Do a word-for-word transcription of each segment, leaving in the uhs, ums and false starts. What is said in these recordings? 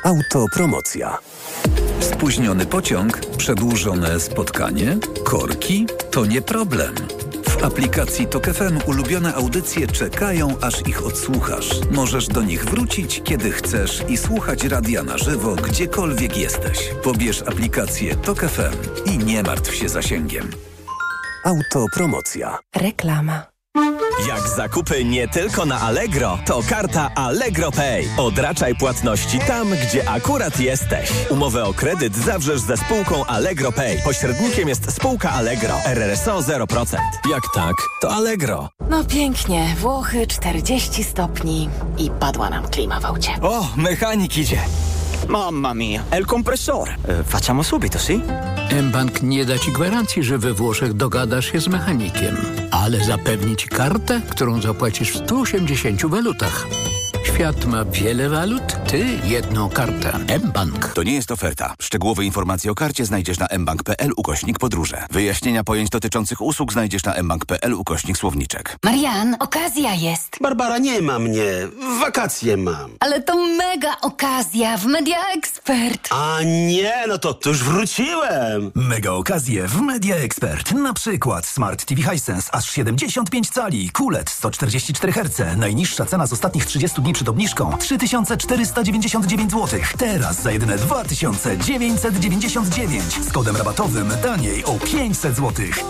Autopromocja. Spóźniony pociąg, przedłużone spotkanie, korki to nie problem. W aplikacji Tok F M ulubione audycje czekają, aż ich odsłuchasz. Możesz do nich wrócić, kiedy chcesz i słuchać radia na żywo, gdziekolwiek jesteś. Pobierz aplikację Tok F M i nie martw się zasięgiem. Autopromocja. Reklama. Jak zakupy nie tylko na Allegro, to karta Allegro Pay. Odraczaj płatności tam, gdzie akurat jesteś. Umowę o kredyt zawrzesz ze spółką Allegro Pay. Pośrednikiem jest spółka Allegro. R R S O zero procent. Jak tak, to Allegro. No pięknie. Włochy czterdzieści stopni i padła nam klima w aucie. O, mechanik idzie. Mamma mia, è il compressore. E, facciamo subito, sì? mBank nie da Ci gwarancji, że we Włoszech dogadasz się z mechanikiem, ale zapewni Ci kartę, którą zapłacisz w stu osiemdziesięciu walutach. Świat ma wiele walut, Ty jedną kartę. mBank. To nie jest oferta. Szczegółowe informacje o karcie znajdziesz na mbank.pl ukośnik podróże. Wyjaśnienia pojęć dotyczących usług znajdziesz na mbank.pl ukośnik słowniczek. Marian, okazja jest. Barbara, nie ma mnie. Wakacje mam. Ale to mega okazja w Media Expert. A nie, no to, to już wróciłem. Mega okazje w Media Expert. Na przykład Smart T V Hisense aż siedemdziesiąt pięć cali, Q L E D sto czterdzieści cztery herce. Najniższa cena z ostatnich trzydziestu dni przed obniżką trzy tysiące czterysta dziewięćdziesiąt dziewięć złotych. Teraz za jedyne dwa tysiące dziewięćset dziewięćdziesiąt dziewięć. Z kodem rabatowym taniej o pięćset złotych.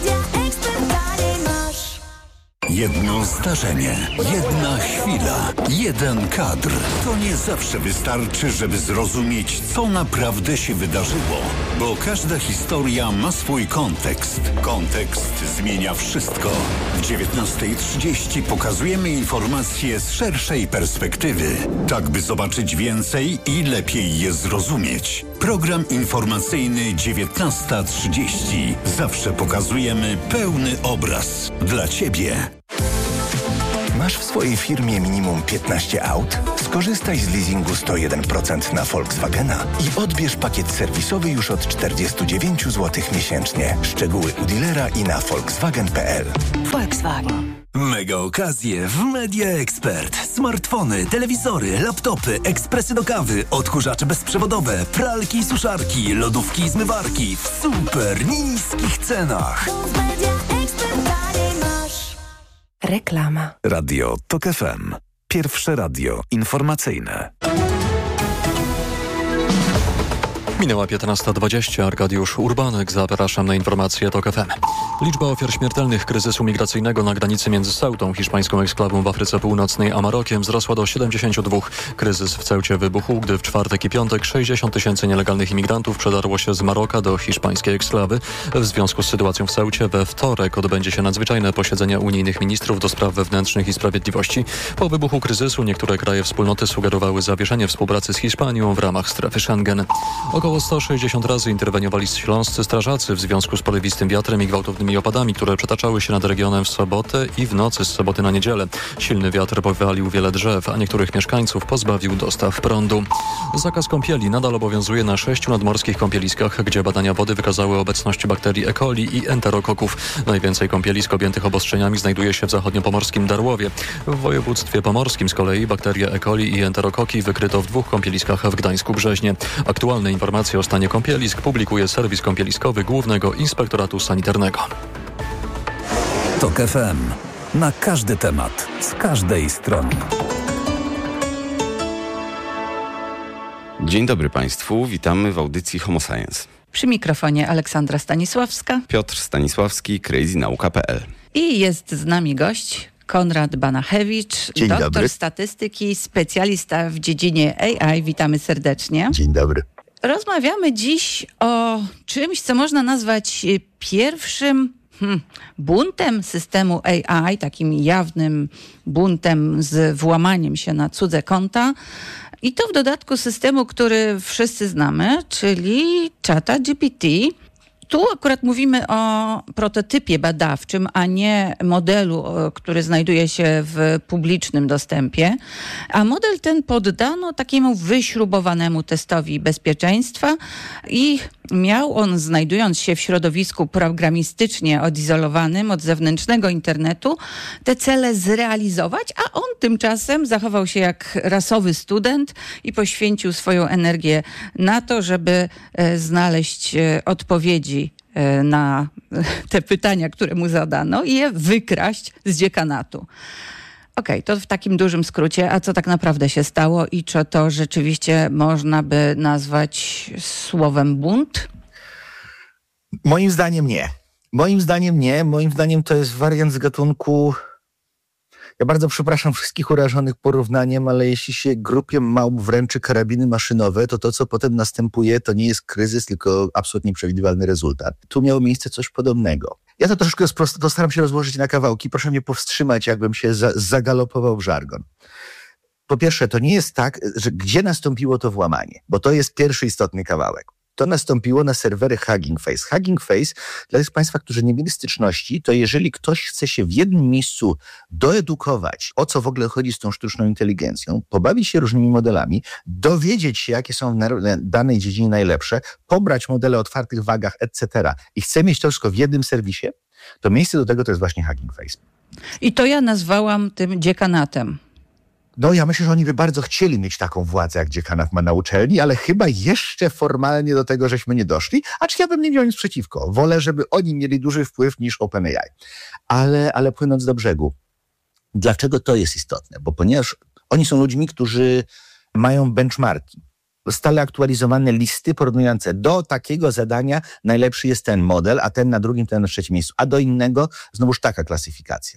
Jedno zdarzenie, jedna chwila, jeden kadr. To nie zawsze wystarczy, żeby zrozumieć, co naprawdę się wydarzyło. Bo każda historia ma swój kontekst. Kontekst zmienia wszystko. W dziewiętnasta trzydzieści pokazujemy informacje z szerszej perspektywy. Tak, by zobaczyć więcej i lepiej je zrozumieć. Program informacyjny dziewiętnasta trzydzieści. Zawsze pokazujemy pełny obraz. Dla Ciebie. Masz w swojej firmie minimum piętnaście aut? Skorzystaj z leasingu sto jeden procent na Volkswagena i odbierz pakiet serwisowy już od czterdzieści dziewięć złotych miesięcznie. Szczegóły u dealera i na volkswagen kropka p l. Volkswagen. Mega okazje w Media Expert. Smartfony, telewizory, laptopy, ekspresy do kawy, odkurzacze bezprzewodowe, pralki i suszarki, lodówki i zmywarki w super niskich cenach. Reklama. Radio Tok F M. Pierwsze radio informacyjne. Minęła piętnasta dwadzieścia. Arkadiusz Urbanek. Zapraszam na informacje Tok F M. Liczba ofiar śmiertelnych kryzysu migracyjnego na granicy między Ceutą, hiszpańską eksklawą w Afryce Północnej, a Marokiem wzrosła do siedemdziesięciu dwóch. Kryzys w Ceucie wybuchł, gdy w czwartek i piątek sześćdziesiąt tysięcy nielegalnych imigrantów przedarło się z Maroka do hiszpańskiej eksklawy. W związku z sytuacją w Ceucie we wtorek odbędzie się nadzwyczajne posiedzenie unijnych ministrów do spraw wewnętrznych i sprawiedliwości. Po wybuchu kryzysu niektóre kraje wspólnoty sugerowały zawieszenie współpracy z Hiszpanią w ramach strefy Schengen. Około sto sześćdziesiąt razy interweniowali śląscy strażacy w związku z porywistym wiatrem i gwałtownymi opadami, które przetaczały się nad regionem w sobotę i w nocy z soboty na niedzielę. Silny wiatr powalił wiele drzew, a niektórych mieszkańców pozbawił dostaw prądu. Zakaz kąpieli nadal obowiązuje na sześciu nadmorskich kąpieliskach, gdzie badania wody wykazały obecność bakterii E. coli i enterokoków. Najwięcej kąpielisk objętych obostrzeniami znajduje się w zachodniopomorskim Darłowie. W województwie pomorskim z kolei bakterie E. coli i enterokoki wykryto w dwóch kąpieliskach w Gdańsku-Brzeźnie. Aktualne informacje o stanie kąpielisk publikuje serwis kąpieliskowy Głównego Inspektoratu Sanitarnego. Tok F M. Na każdy temat, z każdej strony. Dzień dobry Państwu, witamy w audycji Homo Science. Przy mikrofonie Aleksandra Stanisławska, Piotr Stanisławski, crazy nauka kropka p l. I jest z nami gość Konrad Banachewicz, Dzień doktor dobry. statystyki, specjalista w dziedzinie A I. Witamy serdecznie. Dzień dobry. Rozmawiamy dziś o czymś, co można nazwać pierwszym hmm, buntem systemu A I, takim jawnym buntem z włamaniem się na cudze konta. I to w dodatku systemu, który wszyscy znamy, czyli czata G P T. Tu akurat mówimy o prototypie badawczym, a nie modelu, który znajduje się w publicznym dostępie. A model ten poddano takiemu wyśrubowanemu testowi bezpieczeństwa i miał on, znajdując się w środowisku programistycznie odizolowanym od zewnętrznego internetu, te cele zrealizować, a on tymczasem zachował się jak rasowy student i poświęcił swoją energię na to, żeby e, znaleźć e, odpowiedzi e, na te pytania, które mu zadano i je wykraść z dziekanatu. Okej, okay, to w takim dużym skrócie, a co tak naprawdę się stało i czy to rzeczywiście można by nazwać słowem bunt? Moim zdaniem nie. Moim zdaniem nie. Moim zdaniem to jest wariant z gatunku... Ja bardzo przepraszam wszystkich urażonych porównaniem, ale jeśli się grupie małp wręczy karabiny maszynowe, to to, co potem następuje, to nie jest kryzys, tylko absolutnie przewidywalny rezultat. Tu miało miejsce coś podobnego. Ja to troszkę sprost, to staram się rozłożyć na kawałki. Proszę mnie powstrzymać, jakbym się za, zagalopował w żargon. Po pierwsze, to nie jest tak, że gdzie nastąpiło to włamanie, bo to jest pierwszy istotny kawałek. To nastąpiło na serwery Hugging Face. Hugging Face, dla tych z Państwa, którzy nie mieli styczności, to jeżeli ktoś chce się w jednym miejscu doedukować, o co w ogóle chodzi z tą sztuczną inteligencją, pobawić się różnymi modelami, dowiedzieć się, jakie są w danej dziedzinie najlepsze, pobrać modele o otwartych wagach, et cetera i chce mieć to wszystko w jednym serwisie, to miejsce do tego to jest właśnie Hugging Face. I to ja nazwałam tym dziekanatem. No ja myślę, że oni by bardzo chcieli mieć taką władzę, jak dziekanat ma na uczelni, ale chyba jeszcze formalnie do tego żeśmy nie doszli, acz ja bym nie miał nic przeciwko. Wolę, żeby oni mieli duży wpływ niż OpenAI. Ale, ale płynąc do brzegu, dlaczego to jest istotne? Bo ponieważ oni są ludźmi, którzy mają benchmarki, stale aktualizowane listy porównujące do takiego zadania najlepszy jest ten model, a ten na drugim, ten na trzecim miejscu, a do innego znowuż taka klasyfikacja.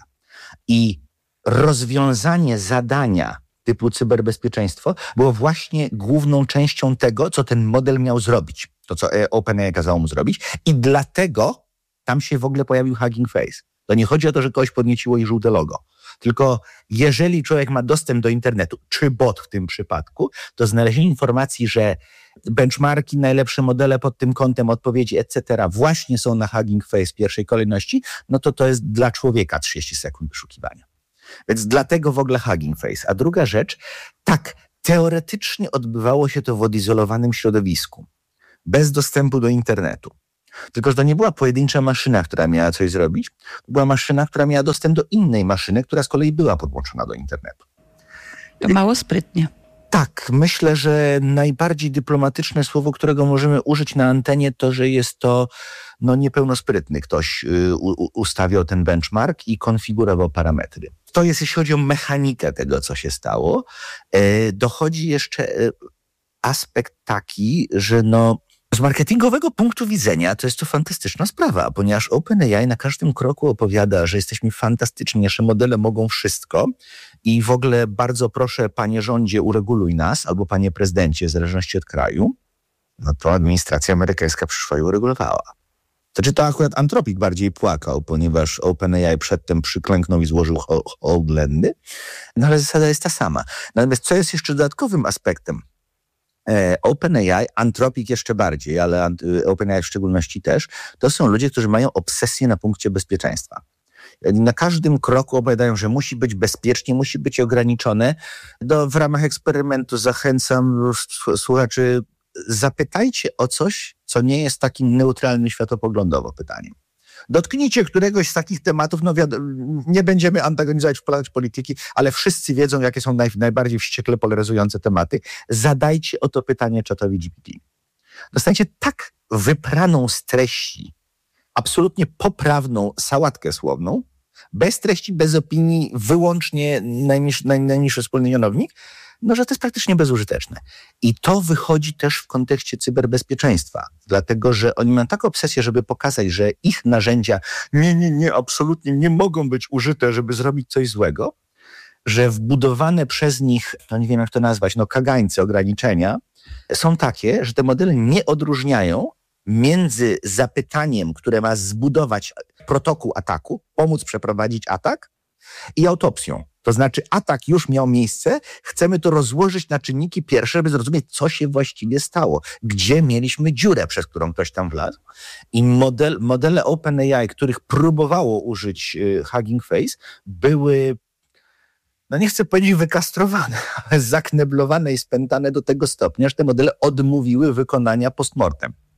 I rozwiązanie zadania typu cyberbezpieczeństwo było właśnie główną częścią tego, co ten model miał zrobić. To, co OpenAI kazało mu zrobić. I dlatego tam się w ogóle pojawił Hugging Face. To nie chodzi o to, że kogoś podnieciło i żółte logo. Tylko jeżeli człowiek ma dostęp do internetu, czy bot w tym przypadku, to znalezienie informacji, że benchmarki, najlepsze modele pod tym kątem, odpowiedzi, et cetera właśnie są na Hugging Face w pierwszej kolejności, no to to jest dla człowieka trzydzieści sekund wyszukiwania. Więc dlatego w ogóle Hugging Face. A druga rzecz, tak, teoretycznie odbywało się to w odizolowanym środowisku, bez dostępu do internetu. Tylko że to nie była pojedyncza maszyna, która miała coś zrobić, to była maszyna, która miała dostęp do innej maszyny, która z kolei była podłączona do internetu. To mało sprytnie. Tak, myślę, że najbardziej dyplomatyczne słowo, którego możemy użyć na antenie, to, że jest to no, niepełnosprytny ktoś y, u, ustawiał ten benchmark i konfigurował parametry. To jest, jeśli chodzi o mechanikę tego, co się stało. E, dochodzi jeszcze e, aspekt taki, że no, z marketingowego punktu widzenia to jest to fantastyczna sprawa, ponieważ OpenAI na każdym kroku opowiada, że jesteśmy fantastyczni, nasze modele mogą wszystko i w ogóle bardzo proszę, panie rządzie, ureguluj nas, albo panie prezydencie, w zależności od kraju, no to administracja amerykańska przyszła i uregulowała. Znaczy to akurat Anthropic bardziej płakał, ponieważ OpenAI przedtem przyklęknął i złożył hołdlendy, no ale zasada jest ta sama. Natomiast co jest jeszcze dodatkowym aspektem? OpenAI, Anthropic jeszcze bardziej, ale OpenAI w szczególności też, to są ludzie, którzy mają obsesję na punkcie bezpieczeństwa. Na każdym kroku opowiadają, że musi być bezpiecznie, musi być ograniczone. Do, w ramach eksperymentu zachęcam słuchaczy, zapytajcie o coś, co nie jest takim neutralnym światopoglądowo pytaniem. Dotknijcie któregoś z takich tematów, no wiadomo, nie będziemy antagonizować, wplatać polityki, ale wszyscy wiedzą, jakie są naj, najbardziej wściekle polaryzujące tematy. Zadajcie o to pytanie czatowi G P T. Dostaniecie tak wypraną z treści, absolutnie poprawną sałatkę słowną, bez treści, bez opinii, wyłącznie najniż, naj, najniższy wspólny mianownik, no że to jest praktycznie bezużyteczne. I to wychodzi też w kontekście cyberbezpieczeństwa, dlatego że oni mają taką obsesję, żeby pokazać, że ich narzędzia nie, nie, nie, absolutnie nie mogą być użyte, żeby zrobić coś złego, że wbudowane przez nich, no nie wiem jak to nazwać, no kagańce, ograniczenia, są takie, że te modele nie odróżniają między zapytaniem, które ma zbudować protokół ataku, pomóc przeprowadzić atak, i autopsją. To znaczy atak już miał miejsce, chcemy to rozłożyć na czynniki pierwsze, żeby zrozumieć, co się właściwie stało, gdzie mieliśmy dziurę, przez którą ktoś tam wlazł. I model, modele OpenAI, których próbowało użyć y, Hugging Face, były, no nie chcę powiedzieć wykastrowane, ale zakneblowane i spętane do tego stopnia, że te modele odmówiły wykonania postmortem.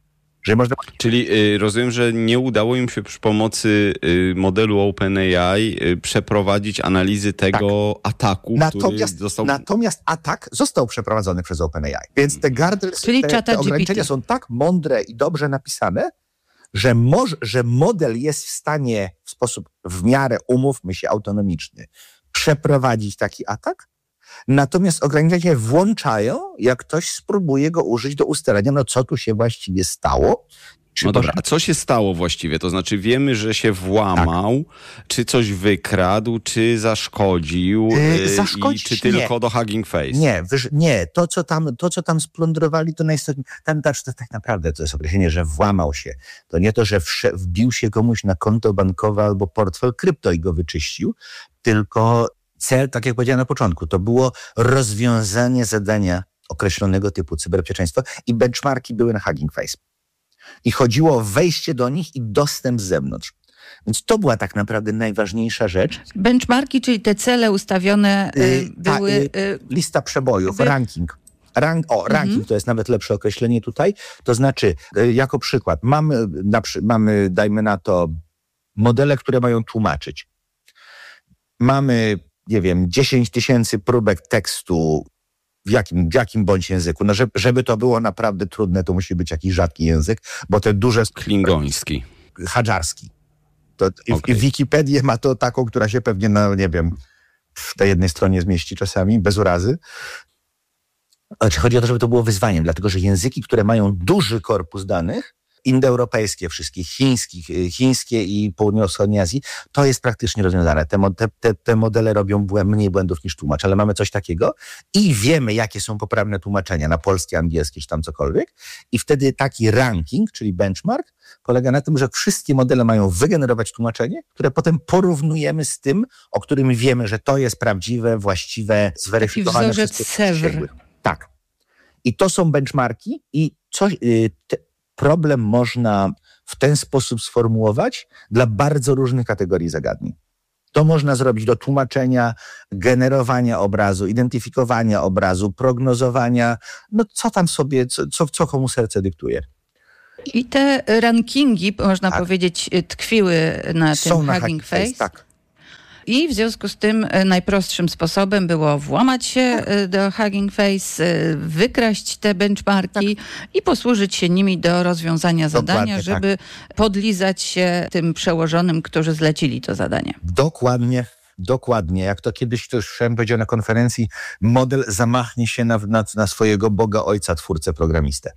Że można... Czyli y, rozumiem, że nie udało im się przy pomocy y, modelu OpenAI y, przeprowadzić analizy tego tak. ataku, natomiast, który został... Natomiast atak został przeprowadzony przez OpenAI. Więc te guardrails, Czyli te, te ograniczenia są tak mądre i dobrze napisane, że, moż, że model jest w stanie w sposób w miarę, umówmy się, autonomiczny przeprowadzić taki atak, natomiast ograniczenia włączają, jak ktoś spróbuje go użyć do ustalenia, no co tu się właściwie stało. Czy no dobra, a co się stało właściwie? To znaczy wiemy, że się włamał, tak. czy coś wykradł, czy zaszkodził, yy, zaszkodzić, i czy tylko nie. do Hugging Face? Nie, wyż, nie. To co, tam, to, co tam splądrowali, to najistotniejsze. Tam to tak naprawdę to jest określenie, że włamał się. To nie to, że wsze, wbił się komuś na konto bankowe albo portfel krypto i go wyczyścił, tylko cel, tak jak powiedziałem na początku, to było rozwiązanie zadania określonego typu cyberbezpieczeństwa i benchmarki były na Hugging Face. I chodziło o wejście do nich i dostęp z zewnątrz. Więc to była tak naprawdę najważniejsza rzecz. Benchmarki, czyli te cele ustawione y, y, były... Ta, y, lista przebojów, wy... ranking. Rank, o, ranking mhm. to jest nawet lepsze określenie tutaj. To znaczy, y, jako przykład, mamy, na, mamy, dajmy na to, modele, które mają tłumaczyć. Mamy, nie wiem, dziesięć tysięcy próbek tekstu w jakim, w jakim bądź języku. No, żeby, żeby to było naprawdę trudne, to musi być jakiś rzadki język, bo te duże... Klingoński. Hadżarski. To i, okay. I Wikipedię ma to taką, która się pewnie na, nie wiem, w tej jednej stronie zmieści czasami, bez urazy. Znaczy, chodzi o to, żeby to było wyzwaniem, dlatego że języki, które mają duży korpus danych, indoeuropejskie wszystkich, chińskich, chińskie i południowo-wschodniej Azji, to jest praktycznie rozwiązane. Te, te, te modele robią błęd, mniej błędów niż tłumacz, ale mamy coś takiego i wiemy, jakie są poprawne tłumaczenia na polskie, angielskie, czy tam cokolwiek. I wtedy taki ranking, czyli benchmark, polega na tym, że wszystkie modele mają wygenerować tłumaczenie, które potem porównujemy z tym, o którym wiemy, że to jest prawdziwe, właściwe, zweryfikowane przez przysięgłych. Tak. I to są benchmarki i coś... Yy, te, problem można w ten sposób sformułować dla bardzo różnych kategorii zagadnień. To można zrobić do tłumaczenia, generowania obrazu, identyfikowania obrazu, prognozowania, no co tam sobie, co, co, co komu serce dyktuje. I te rankingi, można tak. powiedzieć, tkwiły na Są tym na Hugging Face. Face tak. I w związku z tym najprostszym sposobem było włamać się tak. do Hugging Face, wykraść te benchmarki tak. i posłużyć się nimi do rozwiązania Dokładnie, zadania, żeby tak. podlizać się tym przełożonym, którzy zlecili to zadanie. Dokładnie. Dokładnie. Jak to kiedyś to już powiedział na konferencji, model zamachnie się na, na, na swojego Boga Ojca, twórcę, programistę.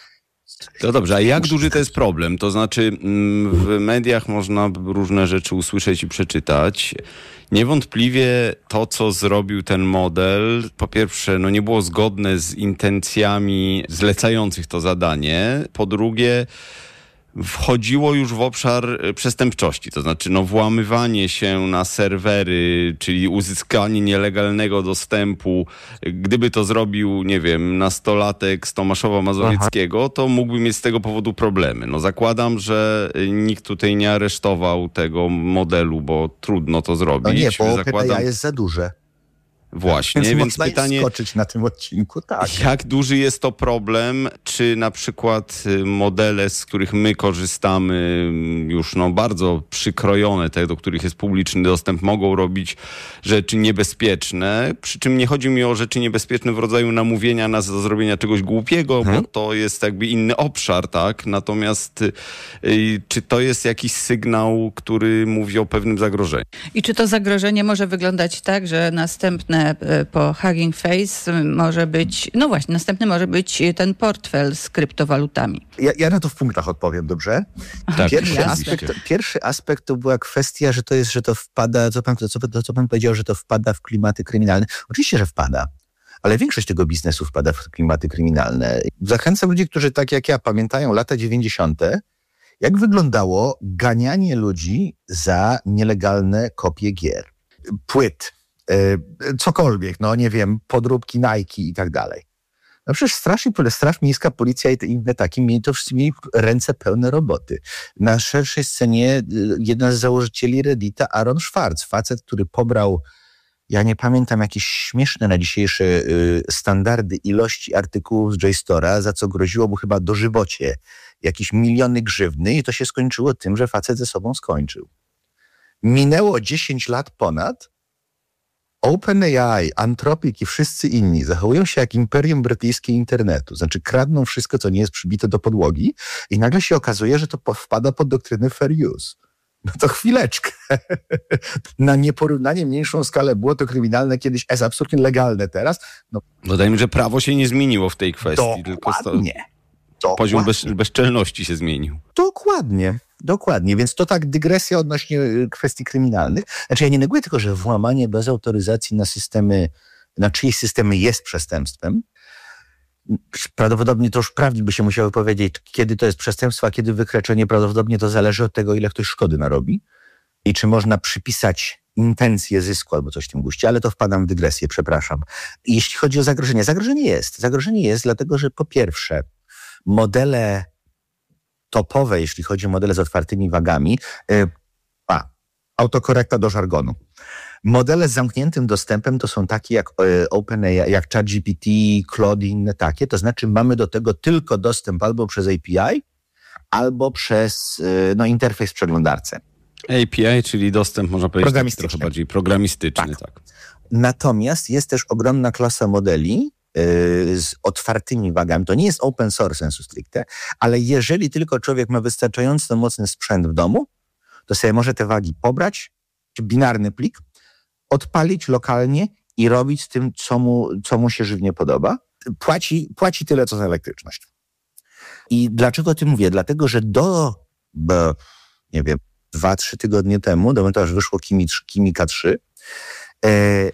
No dobrze, a jak duży to jest problem? To znaczy w mediach można różne rzeczy usłyszeć i przeczytać. Niewątpliwie to, co zrobił ten model, po pierwsze, no nie było zgodne z intencjami zlecających to zadanie. Po drugie, wchodziło już w obszar przestępczości, to znaczy no, włamywanie się na serwery, czyli uzyskanie nielegalnego dostępu. Gdyby to zrobił, nie wiem, nastolatek z Tomaszowa Mazowieckiego, to mógłby mieć z tego powodu problemy. No zakładam, że nikt tutaj nie aresztował tego modelu, bo trudno to zrobić. No nie, bo zakładam... OpenAI jest za duże. Właśnie, więc, więc pytanie, skoczyć na tym odcinku, tak. Jak duży jest to problem? Czy na przykład modele, z których my korzystamy, już no bardzo przykrojone, te, do których jest publiczny dostęp, mogą robić rzeczy niebezpieczne? Przy czym nie chodzi mi o rzeczy niebezpieczne w rodzaju namówienia nas do zrobienia czegoś głupiego, hmm. bo to jest jakby inny obszar, tak? Natomiast y, czy to jest jakiś sygnał, który mówi o pewnym zagrożeniu? I czy to zagrożenie może wyglądać tak, że następne po Hugging Face może być, no właśnie, następny może być ten portfel z kryptowalutami. Ja, ja na to w punktach odpowiem, dobrze? Tak, pierwszy, aspekt, pierwszy aspekt to była kwestia, że to jest, że to wpada, co pan, co, to, co pan powiedział, że to wpada w klimaty kryminalne. Oczywiście, że wpada. Ale większość tego biznesu wpada w klimaty kryminalne. Zachęcam ludzi, którzy tak jak ja pamiętają lata dziewięćdziesiąte, jak wyglądało ganianie ludzi za nielegalne kopie gier, płyt, cokolwiek, no nie wiem, podróbki Nike i tak dalej. No przecież Straż, Straż Miejska, Policja i te inne takie, mieli to wszyscy mieli ręce pełne roboty. Na szerszej scenie jeden z założycieli Reddita, Aaron Swartz, facet, który pobrał ja nie pamiętam, jakieś śmieszne na dzisiejsze y, standardy ilości artykułów z JSTORa, za co groziło mu chyba dożywocie jakieś miliony grzywny i to się skończyło tym, że facet ze sobą skończył. Minęło dziesięć lat ponad, OpenAI, Anthropic i wszyscy inni zachowują się jak imperium brytyjskie internetu. Znaczy kradną wszystko, co nie jest przybite do podłogi i nagle się okazuje, że to wpada pod doktrynę fair use. No to chwileczkę. Na nieporównanie mniejszą skalę było to kryminalne kiedyś, jest absolutnie legalne teraz. No, dodajmy, że prawo się nie zmieniło w tej kwestii. Dokładnie. Tylko sto... poziom bez, bezczelności się zmienił. Dokładnie. Dokładnie, więc to tak dygresja odnośnie kwestii kryminalnych. Znaczy ja nie neguję tylko, że włamanie bez autoryzacji na systemy, na czyjeś systemy jest przestępstwem. Prawdopodobnie to już prawnik by się musiał powiedzieć, kiedy to jest przestępstwo, a kiedy wykroczenie. Prawdopodobnie to zależy od tego, ile ktoś szkody narobi i czy można przypisać intencję zysku albo coś w tym guście, ale to wpadam w dygresję, przepraszam. Jeśli chodzi o zagrożenie, zagrożenie jest. Zagrożenie jest dlatego, że po pierwsze modele topowe, jeśli chodzi o modele z otwartymi wagami, yy, a, autokorekta do żargonu. Modele z zamkniętym dostępem to są takie jak yy, OpenAI, jak ChatGPT, Claude i inne takie, to znaczy mamy do tego tylko dostęp albo przez A P I, albo przez yy, no, interfejs w przeglądarce. A P I, czyli dostęp, można powiedzieć, trochę bardziej programistyczny. Tak. tak. Natomiast jest też ogromna klasa modeli z otwartymi wagami. To nie jest open source sensu stricte, ale jeżeli tylko człowiek ma wystarczająco mocny sprzęt w domu, to sobie może te wagi pobrać, binarny plik, odpalić lokalnie i robić z tym, co mu, co mu się żywnie podoba. Płaci, płaci tyle, co za elektryczność. I dlaczego o tym mówię? Dlatego, że do, bo, nie wiem, dwa, trzy tygodnie temu, do momentu aż wyszło Kimika trzy, e,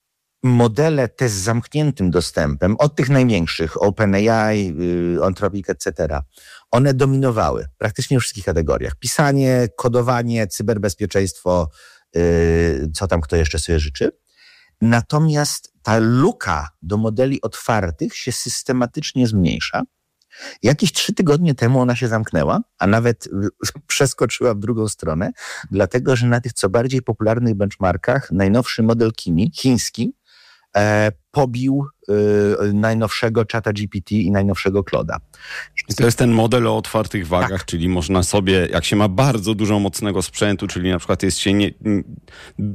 modele te z zamkniętym dostępem, od tych największych, OpenAI, yy, Anthropic, et cetera, one dominowały praktycznie w wszystkich kategoriach. Pisanie, kodowanie, cyberbezpieczeństwo, yy, co tam kto jeszcze sobie życzy. Natomiast ta luka do modeli otwartych się systematycznie zmniejsza. Jakieś trzy tygodnie temu ona się zamknęła, a nawet przeskoczyła w drugą stronę, dlatego że na tych co bardziej popularnych benchmarkach najnowszy model Kimi, chiński, e, pobił e, najnowszego czata G P T i najnowszego Claude'a. I to jest ten model o otwartych wagach, tak. Czyli można sobie, jak się ma bardzo dużo mocnego sprzętu, czyli na przykład jest się nie,